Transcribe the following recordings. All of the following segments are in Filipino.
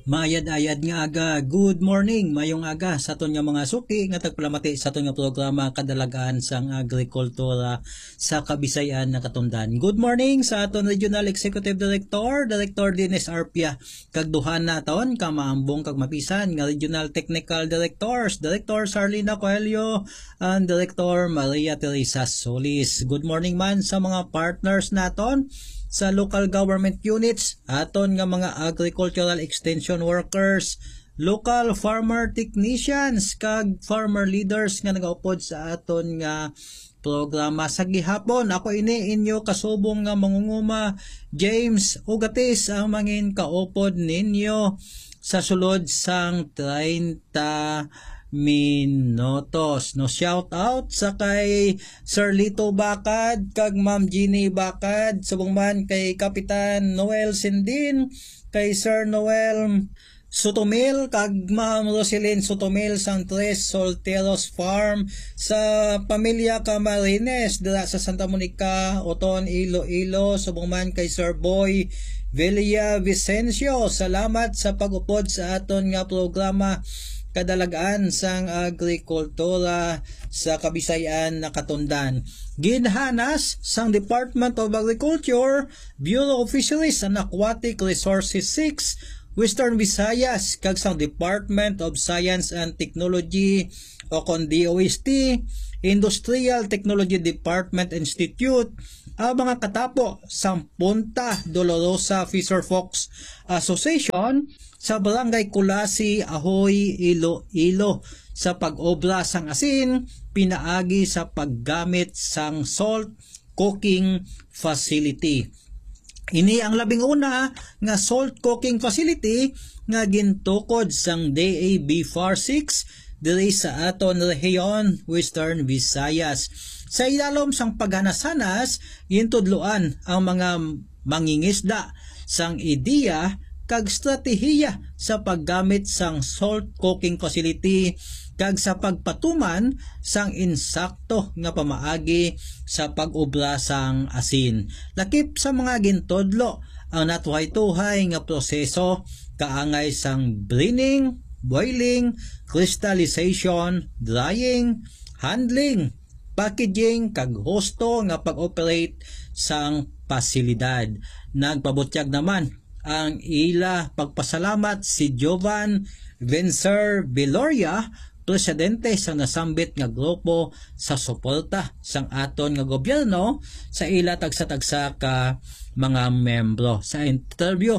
Mayad-ayad nga aga, good morning, mayong aga sa aton nga mga suki nga tagpalamati sa aton nga programa kadalagaan sang agrikultura sa Kabisayan na Katundan. Good morning sa aton Regional Executive Director, Director Dines Arpia, kag duhan na aton kamaambong kag mapisan nga Regional Technical Directors, Director Sarlina Coelho and Director Maria Teresa Solis. Good morning man sa mga partners naton sa local government units, aton nga mga agricultural extension workers, local farmer technicians, kag farmer leaders nga nagaupod sa aton nga programa sa gihapon. Ako ini inyo kasubong nga mangunguma James Ugatis ang mangin kaupod ninyo sa sulod sang 30 minutos. No, shout out sa kay Sir Lito Bakad kag Ma'am Jeannie Bakad, subong man kay Kapitan Noel Sindin, kay Sir Noel Sotomil kag Ma'am Roselyn Sotomil sang Tres Solteros Farm sa pamilya Camarines dira sa Santa Monica, Oton, Iloilo, subong man kay Sir Boy Villa Vicencio. Salamat sa pag-upod sa aton nga programa kadalagaan sang agrikultura sa Kabisayan na Katundan. Ginhanas sang Department of Agriculture, Bureau of Fisheries and Aquatic Resources 6, Western Visayas, kag sang Department of Science and Technology o kon DOST, Industrial Technology Department Institute, ang mga katapo sang Punta Dolorosa Fisher Folks Association sa Barangay Kulasi, Ahoy, Iloilo sa pag-obra sang asin, pinaagi sa paggamit sang salt cooking facility. Ini ang labing una nga salt cooking facility nga gintukod sang DAB FAR 6 diri sa aton rehiyon Western Visayas. Sa ilalom sang paghanasanas, gintudloan ang mga mangingisda sang ideya kag stratehiya sa paggamit sang salt cooking facility kag sa pagpatuman sang insakto nga pamaagi sa pag-obra sang asin. Lakip sa mga gintudlo ang natuhay-tuhay nga proseso kaangay sang brewing, boiling, crystallization, drying, handling, packaging kag husto nga pag-operate sang pasilidad. Nagpabutyag naman ang ila pagpasalamat si Jovan Vencer Viloria, presidente sa nasambit nga grupo sa suporta sang aton nga gobyerno sa ila tagsa-tagsa ka mga membro. Sa interview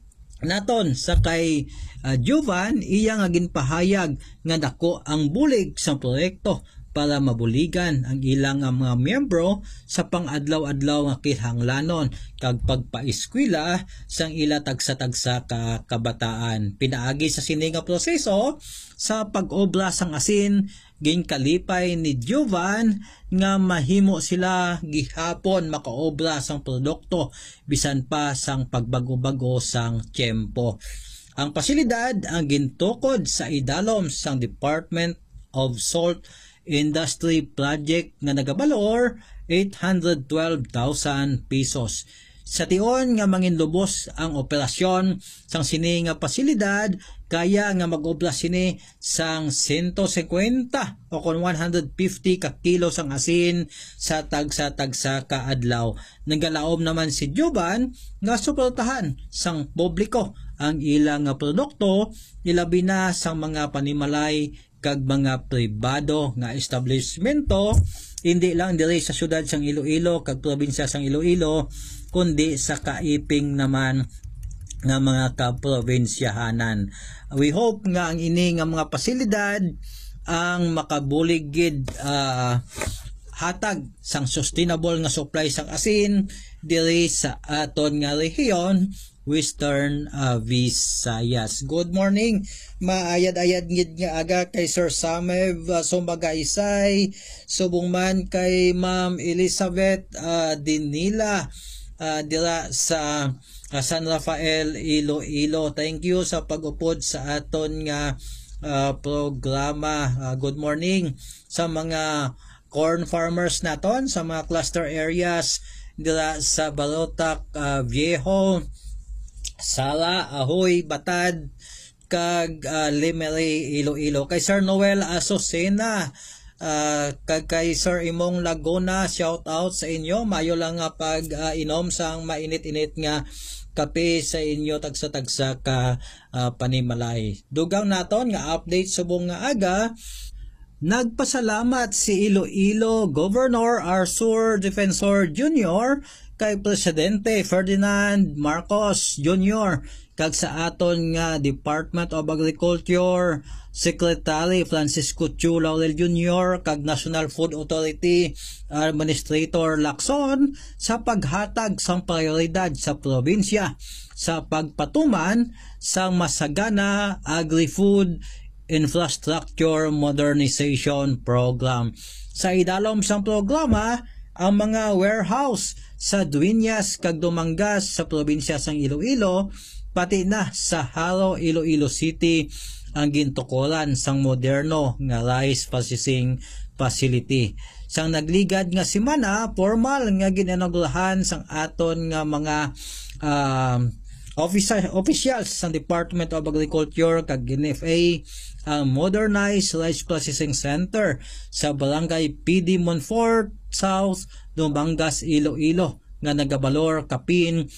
naton sa kay Jovan, iya nga ginpahayag nga dako ang bulig sa proyekto para mabuligan ang ilang mga miyembro sa pang-adlaw-adlaw nga kinahanglanon kag pagpaeskwela sang ila tagsa-tagsa ka kabataan. Pinaagi sa sini nga proseso sa pag-obra sang asin, ginkalipay ni Jovan nga mahimo sila gihapon makaobra sang produkto bisan pa sang pagbago-bago sang tiyempo. Ang pasilidad ang gintukod sa idalom sang Department of Salt Industry Project nga nagabalor 812,000 pesos. Sa tion nga manginlubos ang operasyon sang sini nga pasilidad, kaya nga mag-obra sini sang 150 o kon 150 ka kilo sang asin sa tagsa-tagsa ka adlaw. Nagalaom naman si Jovan nga suportahan sang publiko ang ilang nga produkto, ilabi na sang mga panimalay kag mga pribado nga establishmento, hindi lang diri sa syudad sang Iloilo kag probinsya sang Iloilo, kundi sa kaiping naman nga mga kaprobinsyahanan. We hope nga ang ini nga mga pasilidad ang makabuligid hatag sang sustainable nga supply sang asin diri sa aton nga rehiyon Western Visayas. Good morning, maayad-ayad ngid nga aga kay Sir Samev Sumbagaysay, subong man kay Ma'am Elizabeth Dinila dira sa San Rafael, Iloilo. Thank you sa pag-upod sa aton nga programa. Good morning sa mga corn farmers naton sa mga cluster areas dira sa Barotac Viejo, Sala, Ahoy, Batad, kag Limere, Iloilo. Kay Sir Noel Azucena, kag kay Sir Imong Laguna, shout out sa inyo. Mayo lang nga pag inom sang mainit-init nga kape sa inyo tagsa-tagsa ka panimalay. Dugang naton nga update subong nga aga. Nagpasalamat si Iloilo Governor Arthur Defensor Jr. kay Presidente Ferdinand Marcos Jr. kag sa aton nga Department of Agriculture Secretary Francisco Chu Laurel Jr. kag National Food Authority Administrator Lacson sa paghatag sang prioridad sa probinsya sa pagpatuman sang masagana agri-food Infrastructure Modernization Program. Sa idalom sang programa, ang mga warehouse sa Dueñas kag Dumangas sa probinsya sang Iloilo, pati na sa Haro, Iloilo City, ang gintukuran sang moderno nga rice processing facility. Sang nagligad nga semana, formal nga gininaugurahan sang aton nga mga officials sa Department of Agriculture kag NFA ang Modernized Rice Processing Center sa Barangay PD Monfort South, Dumangas, Iloilo nga nagabalor kapin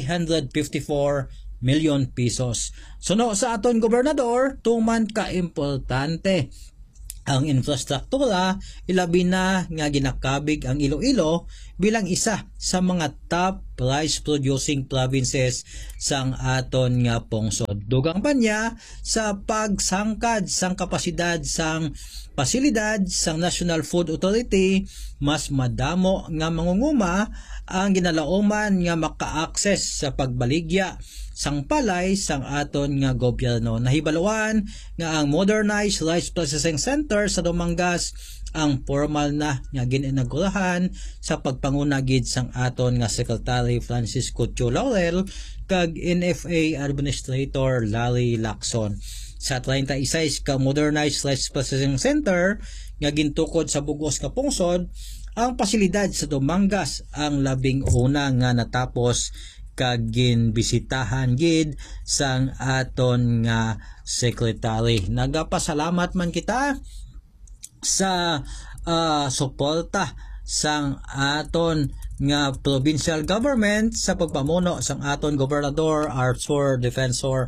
354 million pesos. Suno sa aton gobernador, tuman ka importante ang infrastruktura, ilabi na nga ginakabig ang Iloilo bilang isa sa mga top rice producing provinces sang aton nga pungsod. Dugang pa niya sa pagsangkad sang kapasidad sang pasilidad sang National Food Authority, mas madamo nga mangunguma ang ginalauman nga maka-access sa pagbaligya sang palay sang aton nga gobyerno. Nahibaluan nga ang Modernized Rice Processing Center sa Dumangas ang formal na nga gininaugurahan sa pagpanguna gid sang aton nga Secretary Francisco Chu Laurel kag NFA Administrator Larry Lacson. Sa 36 ka Modernized Rice Processing Center nga gintukod sa bugos nga pungsod, ang pasilidad sa Dumangas ang labing una nga natapos kag ginbisitahan gid sang aton nga secretary. Nagapasalamat man kita sa suporta sang aton nga provincial government sa pagpamuno sang aton gobernador Arthur Defensor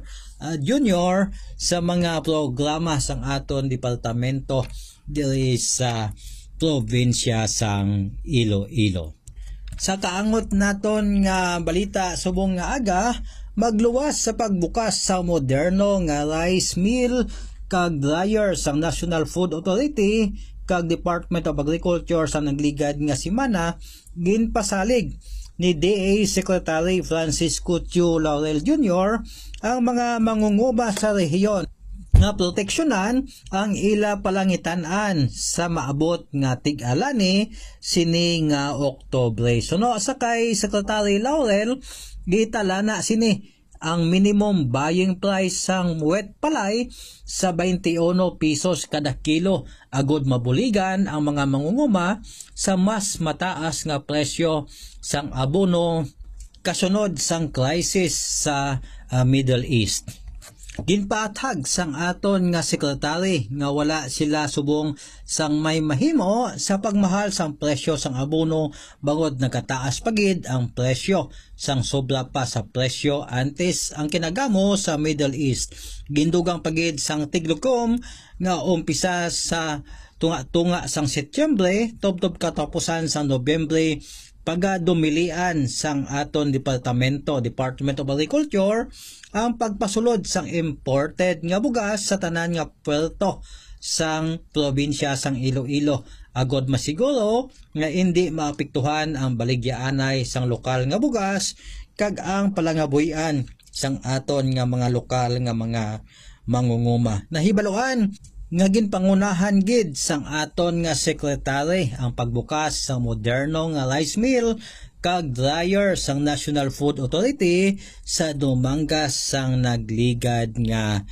Jr. sa mga programa sang aton departamento diri sa probinsya sang Iloilo. Sa kaangot naton nga balita subong nga aga, magluwas sa pagbukas sa moderno nga rice mill kag dryer sang National Food Authority kag Department of Agriculture sa nagligad nga semana, ginpasalig ni DA Secretary Francisco Chu Laurel Jr. ang mga mangunguma sa rehiyon nga proteksyonan ang ila palangitan-an sa maabot nga tig-alani sini nga Oktubre. Suno sa kay Secretary Laurel, gitala na sini ang minimum buying price sang wet palay sa 21 pesos kada kilo, agod mabuligan ang mga mangunguma sa mas mataas nga presyo sang abono kasunod sang crisis sa Middle East. Ginpaathag sang aton nga sekretary nga wala sila subong sang may mahimo sa pagmahal sang presyo sang abono bangod nagkataas pagid ang presyo sang sobra pa sa presyo antes ang kinagamo sa Middle East. Gindugang pagid sang tiglukom nga umpisa sa tunga-tunga sang Setyembre tubtob katapusan sang Nobyembre pagadumilian sang aton Department of Agriculture ang pagpasulod sang imported nga bugas sa tanan nga puerto sang probinsya sang Iloilo, agod masiguro nga hindi maapektuhan ang baligyaanay sang lokal nga bugas kag ang palangabuyan sang aton nga mga lokal nga mga mangunguma. Nahibaluan nga ginpangunahan gid sang aton nga sekretary ang pagbukas sa moderno nga rice mill kag dryer sang National Food Authority sa Dumangas sang nagligad nga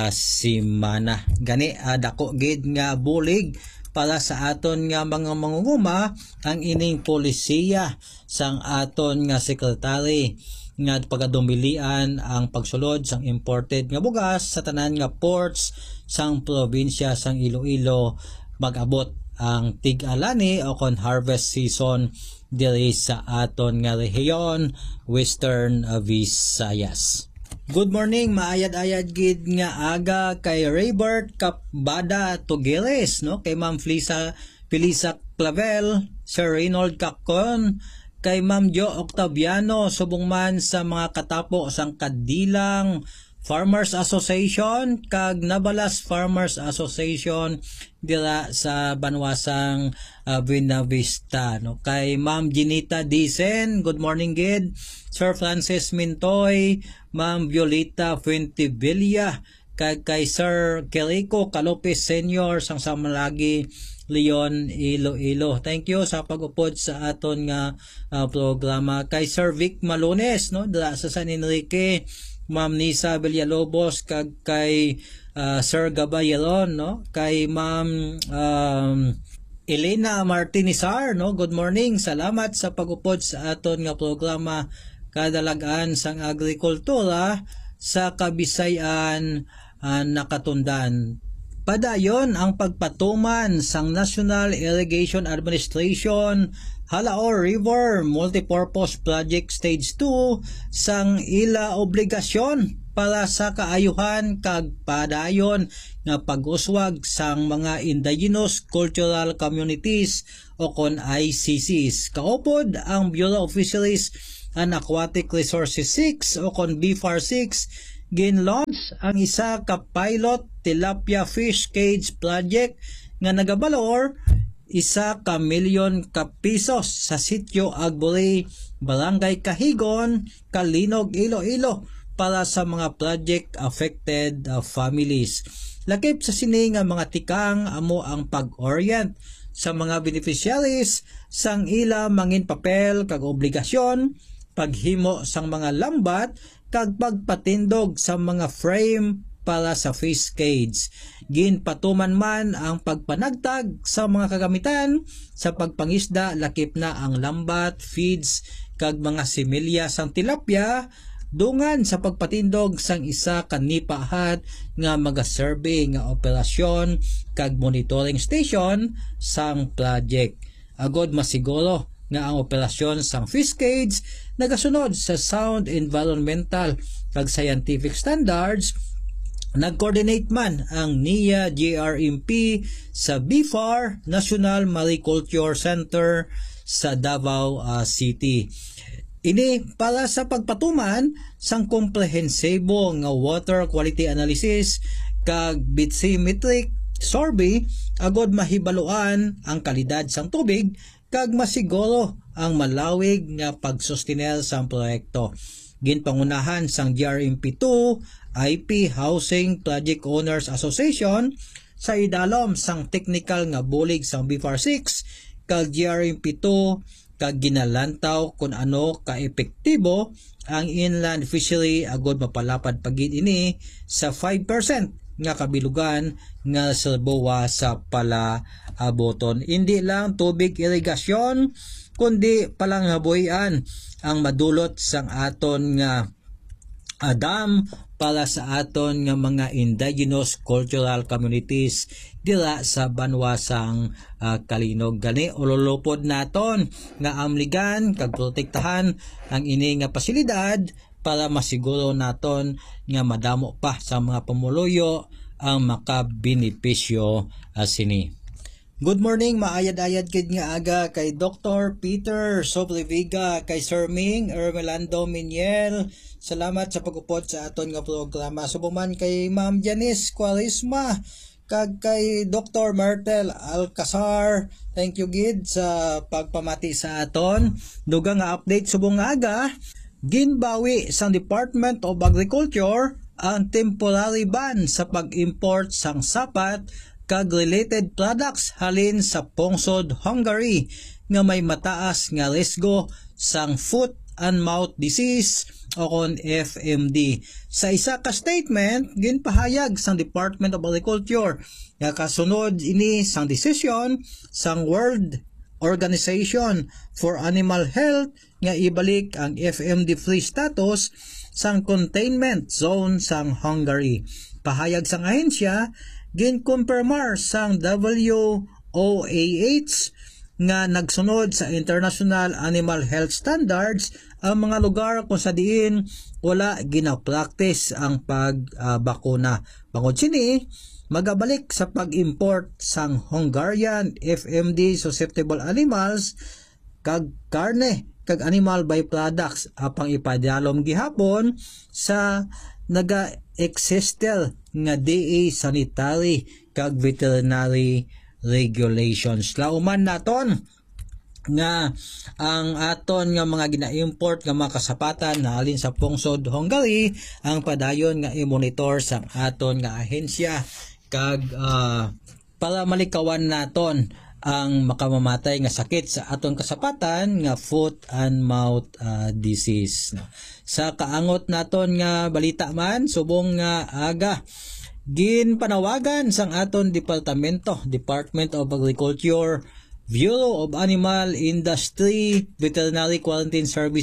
semana. Gani dako gid nga bulig para sa aton nga mga mangunguma ang ining polisiya sang aton nga sekretary nga pagadumilian ang pagsulod sang imported nga bugas sa tanan nga ports sang probinsya sang Iloilo mag-abot ang tig-alani o kon harvest season diri sa aton nga rehiyon Western Visayas. Good morning, maayad-ayad gid nga aga kay Raybert Kapbada Tugiles, no? Kay Ma'am Felisa Clavel, Sir Reynold Cacon, kay Ma'am Jo Octaviano, subong man sa mga katapo sang Kadilang Farmers Association kag Nabalas Farmers Association dira sa banwasang Buena Vista, no? Kay Ma'am Ginita Dicen, good morning gid. Sir Francis Mintoy, Ma'am Violeta Fuentevilla, kag kay Sir Kerico Calopes Senior sang Samalagi Leon Iloilo. Thank you sa pag-upod sa aton nga programa. Kay Sir Vic Malones, no, dira sa San Enrique, Ma'am Nisa Villalobos, kag kay Sir Gabayeron, no, kay Ma'am Elena Martinizar, no, good morning. Salamat sa pag-upod sa aton nga programa kadalagaan sang agrikultura sa Kabisayan nakatundan. Padayon ang pagpatuman sang National Irrigation Administration Halaor River Multipurpose Project Stage 2 sang ila obligasyon para sa kaayuhan kag padayon nga pag-uswag sang mga indigenous cultural communities o kon ICCs. Kaupod ang Bureau of Fisheries and Aquatic Resources 6 o kon BFAR 6 gin-launch ang isa ka pilot tilapia fish cage project nga nagabalor 1 milyon ka pesos sa sitio Agburi, Barangay Kahigon, Kalinog, Iloilo para sa mga project affected families. Lakip sa sini nga mga tikang amo ang pag-orient sa mga beneficiaries sang ila mangin papel kag obligasyon, paghimo sang mga lambat kag pagpatindog sa mga frame para sa fish cage. Ginpatuman man ang pagpanagtag sa mga kagamitan sa pagpangisda, lakip na ang lambat, feeds kag mga similya sang tilapia, dungan sa pagpatindog sang isa ka nipahat nga magasurvey nga operasyon kag monitoring station sang project. Agod masiguro nga ang operasyon sang fish cage nagasunod sa sound environmental kag scientific standards. Nag-coordinate man ang NIA GRMP sa BFAR National Mariculture Center sa Davao City. Ini para sa pagpatuman sang komprehensebo nga water quality analysis kag bathymetric survey agod mahibaluan ang kalidad sang tubig kag masiguro ang malawig nga pagsustenel sang proyekto. Ginpangunahan sang GRMP2 IP Housing Project Owners Association sa idalom sang technical nga bulig sang BFAR 6 kag GRMP2 kag ginalantaw kung ano ka-epektibo ang inland fishery agod mapalapad pagid ini sa 5% nga kabilugan nga serbowa sa palaaboton. Hindi lang tubig irigasyon kundi palanghaboyan ang madulot sang aton nga dam para sa aton nga mga indigenous cultural communities dira sa banwasang Kalinog. Gani ululupod naton nga amligan kag protektahan ang ini nga pasilidad para masiguro naton nga madamo pa sa mga pamuluyo ang makabenepisyo sini. Good morning, maayad-ayad kid nga aga kay Dr. Peter Sobriviga, kay Sir Ming Ermelando Miniel. Salamat sa pag-upod sa aton nga programa. Subuman kay Ma'am Janice Quaresma, kag kay Dr. Myrtle Alcazar. Thank you gid sa pagpamati sa aton. Dugang nga update subong nga aga, ginbawi sa Department of Agriculture ang temporary ban sa pag-import sang sapat kag related products halin sa Pongsod, Hungary nga may mataas nga risgo sang foot and mouth disease o kon FMD. Sa isa ka statement ginpahayag sang Department of Agriculture nga kasunod ini sang desisyon sang World Organization for Animal Health nga ibalik ang FMD free status sang containment zone sang Hungary. Pahayag sang ahensya, ginkumpirmar sang WOAH nga nagsunod sa International Animal Health Standards ang mga lugar kung sa diin wala ginapractice ang pagbakuna. Bangod sini, magabalik sa pag-import sang Hungarian FMD susceptible animals kag karne kag animal byproducts apang ipadalom gihapon sa naga-existel nga DA sanitary kag veterinary regulations. Lauman naton nga ang aton nga mga gina-import nga mga kasapatan na alin sa pungsod Hungary ang padayon nga i-monitor sa aton nga ahensya kag para malikawan naton ang makamamatay nga sakit sa aton kasapatan nga foot and mouth disease. Sa kaangot naton nga balita man subong nga aga ginpanawagan sang aton Department of Agriculture, Bureau of Animal Industry, Veterinary Quarantine Service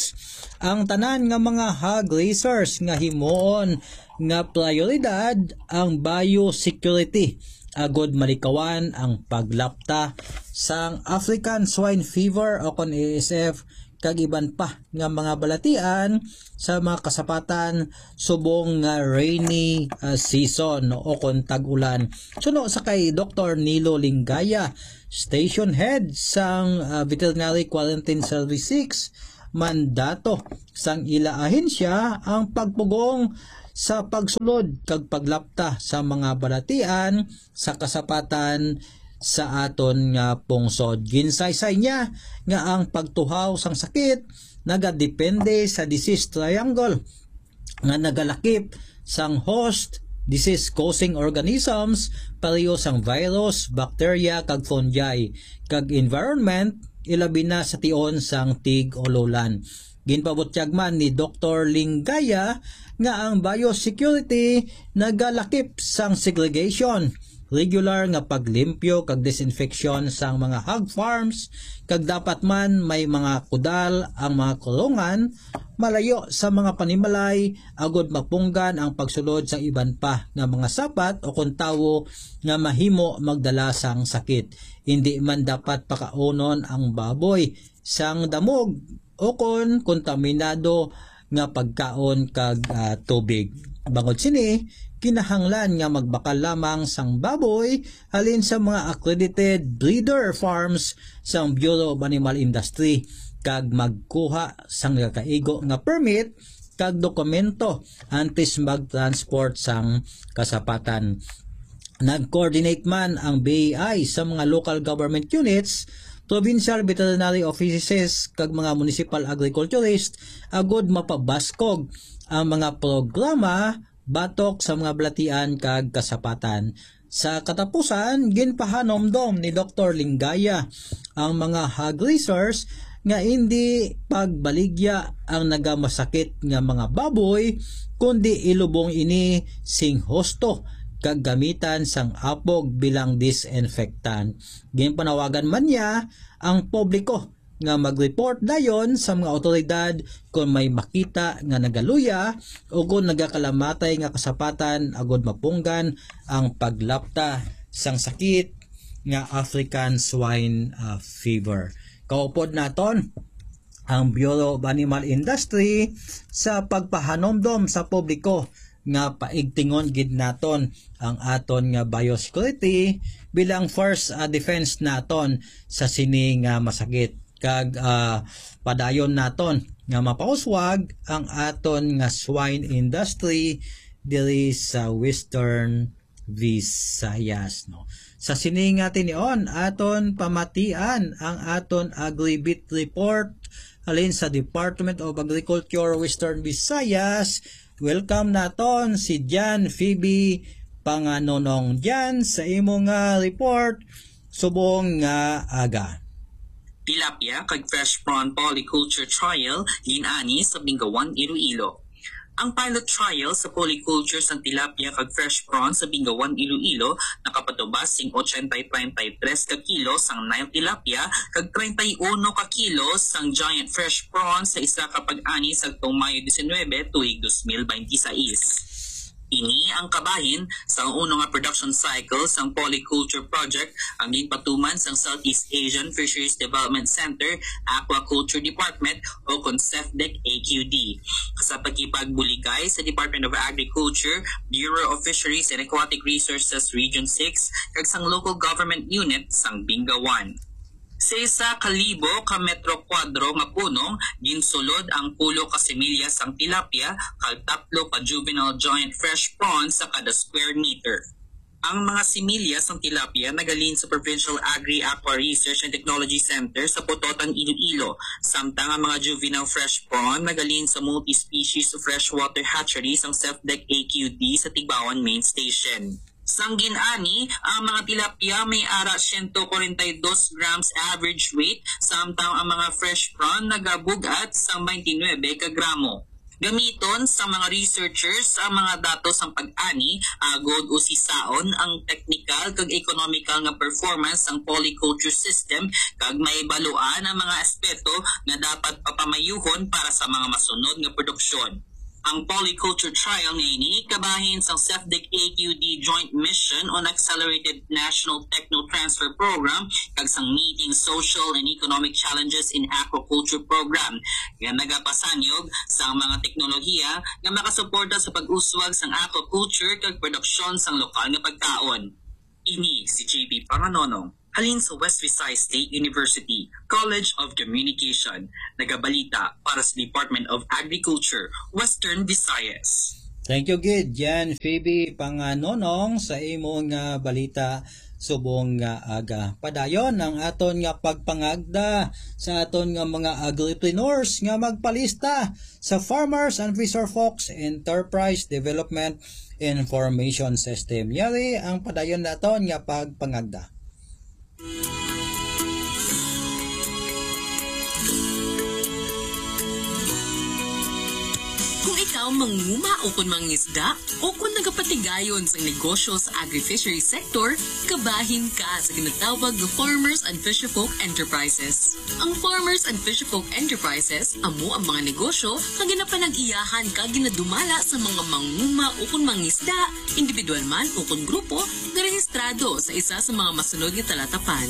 6 ang tanan nga mga hog raisers nga himuon nga prioridad ang biosecurity agod malikawan ang paglapta sang African Swine Fever o kon ASF kag iban pa nga mga balatian sa mga kasapatan subong nga rainy season o kon tag-ulan. Suno sa kay Dr. Nilo Lingaya, Station Head sang Veterinary Quarantine Service 6, mandato sang ila ahensya ang pagpugong sa pagsulod kag paglapta sa mga balatian sa kasapatan sa aton nga pungsod. Ginsaysay niya nga ang pagtuhaw sang sakit nagadepende sa disease triangle nga nagalakip sang host, disease causing organisms, pareho sang virus, bacteria kag fungi kag environment ilabi na sa tion sang tig-ululan. Ginpabutyag man ni Dr. Lingaya nga ang biosecurity nagalakip sang segregation, regular nga paglimpyo kag disinfection sang mga hog farms kag dapat man may mga kudal ang mga kulungan malayo sa mga panimalay agod mapunggan ang pagsulod sa iban pa nga mga sapat o kun tawo nga mahimo magdala sang sakit. Hindi man dapat pakaunon ang baboy sang damog o kon kontaminado nga pagkaon kag tubig. Bangod sini, kinahanglan nga magbakal lamang sang baboy halin sa mga accredited breeder farms sang Bureau of Animal Industry kag magkuha sang kakaigo nga permit kag dokumento antes magtransport sang kasapatan. Nag-coordinate man ang BAI sa mga local government units, provincial veterinary offices kag mga municipal agriculturist agod mapabaskog ang mga programa batok sa mga balatian kag kasapatan. Sa katapusan, ginpahanomdom ni Dr. Lingaya ang mga hog raisers nga hindi pagbaligya ang nagamasakit nga mga baboy kundi ilubong ini sing hosto kag gamitan sang apog bilang disinfectant. Ginpanawagan man niya ang publiko nga mag-report dayon sa mga otoridad kung may makita nga nagaluya o kung nagakalamatay nga kasapatan agod mapunggan ang paglapta sang sakit nga African Swine Fever. Kaupod naton ang Bureau of Animal Industry sa pagpahanomdom sa publiko nga paigtingon gid naton ang aton nga biosecurity bilang first defense naton sa sini nga masakit kag padayon naton nga mapauswag ang aton nga swine industry diri sa Western Visayas, no. Sa sini nga tinion aton pamatian ang aton Agribit report halin sa Department of Agriculture Western Visayas. Welcome naton si Jan Phoebe Panganonong. Jan, sa imo nga report subong nga aga. Tilapia kag fresh prawn polyculture trial ginani sa Bingawan, Iloilo. Ang pilot trial sa polyculture sa tilapia kag fresh prawns sa Bingawan, Iloilo nakapatubas sing 80.33 ka kilo sang Nile tilapia kag 31 ka kilo sang giant fresh prawns sa isa ka pag-ani sa Mayo 19 tuig 2026. Ini ang kabahin sa uno nga production cycle sang polyculture project ang ginpatuman sang Southeast Asian Fisheries Development Center Aquaculture Department o CONCEFDEC AQD. Sa pagkipagbuligay sa Department of Agriculture, Bureau of Fisheries and Aquatic Resources Region 6 kag sang local government unit sang Bingawan. Sa isa ka libo ka metro kwadro nga punong ginsulod ang pulo ka semilya sang tilapia kag 3 ka juvenile giant fresh prawns sa kada square meter. Ang mga semilya sang tilapia nagalin sa Provincial Agri-Aqua Research and Technology Center sa Pototan, Iloilo, samtang ang mga juvenile fresh prawn nagalin sa multi-species freshwater hatchery sang CONCEFDEC AQD sa Tigbawan Main Station. Sang gin-ani, ang mga tilapia may ara 142 grams average weight, samtang ang mga fresh prawn nagabugat sa 29 ka gramo. Gamiton sa mga researchers ang mga datos ng pag-ani, agod o sisaon ang technical kag economical nga performance ng polyculture system kag may baluan ang mga aspeto nga dapat papamayuhon para sa mga masunod nga produksyon. Ang polyculture trial ngayon kabahin sa CONCEFDEC AQD Joint Mission on Accelerated National Techno Transfer Program kag sang Meeting Social and Economic Challenges in Aquaculture Program nga nagapasanyog sa mga teknolohiya nga makasuporta sa pag-uswag sang aquaculture kag produksyon sang lokal nga pagkaon. Ini si JP Panganonong, halin sa West Visayas State University, College of Communication, nagabalita para sa Department of Agriculture, Western Visayas. Thank you, Gid. Yan, Phoebe Panganonong sa imong balita subong nga aga. Padayon ang aton nga pagpangagda sa aton nga mga agripreneurs nga magpalista sa Farmers and Fisherfolks Enterprise Development Information System. Yari ang padayon naton nga pagpangagda. Kung ikaw manguma o kung mangisda o kung nagapatigayon sa negosyo sa agri-fishery sector, kabahin ka sa ginatawag na Farmers and Fisherfolk Enterprises. Ang Farmers and Fisherfolk Enterprises amo ang mga negosyo na ginapanag-iyahan ka ginadumala sa mga manguma o kung mangisda, individual man o kung grupo na rehistrado sa isa sa mga masunod na talatapan.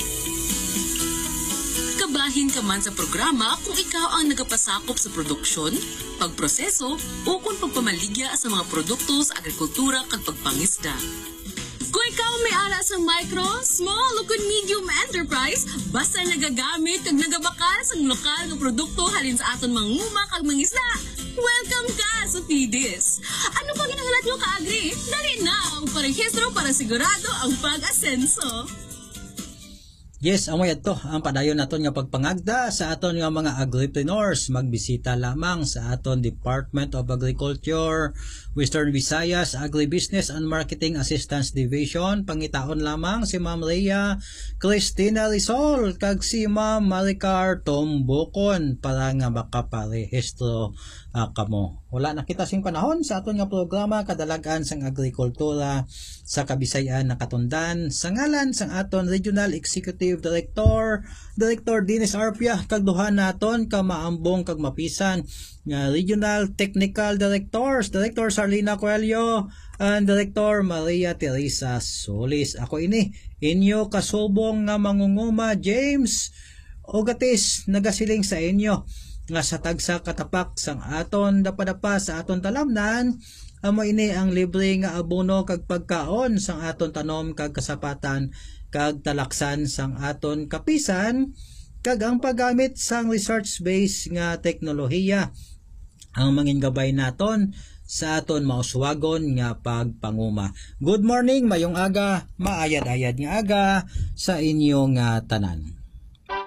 Kabahin ka man sa programa kung ikaw ang nagapasakop sa produksyon, pagproseso o kung pagpamaligya sa mga produkto sa agrikultura kag pagpangisda. Kung ikaw may ara sa micro, small o medium enterprise, basta nagagamit kag nagabakal sa lokal nga produkto halin sa aton manguma kag mangisda, welcome ka sa PDIS. Ano pa ginahanglan mo ka-agri? Dali na ang parehistro para sigurado ang pag-asenso. Yes, amoy adto ang padayon naton nga pagpangagda sa aton nga mga agripreneurs. Magbisita lamang sa aton Department of Agriculture, Western Visayas Agribusiness and Marketing Assistance Division. Pangitaon lamang si Ma'am Rhea Cristina Rizal kag si Ma'am Maricar Tombokon para nga makaparehistro kamo. Wala na kita sing panahon sa aton nga programa kadalagan sang agrikultura sa Kabisayan na katundan sa ngalan sang aton Regional Executive Director Dennis Arpia kag duha naton ka maambong kag mapisan nga Regional Technical Directors, Director Sarlina Coelho and Director Maria Teresa Solis. Ako ini inyo kasubong nga mangunguma James Ogatis nagasiling sa inyo nga sa tagsa katapak sang aton dapadapa sa aton talamnan amo ini ang libre nga abono kag pagkaon sang aton tanom kag kasapatan kag talaksan sang aton kapisan kag ang paggamit sang research-based nga teknolohiya ang mangingabay naton sa aton mauswagon nga pagpanguma. Good morning, mayong aga, maayad-ayad nga aga sa inyong tanan.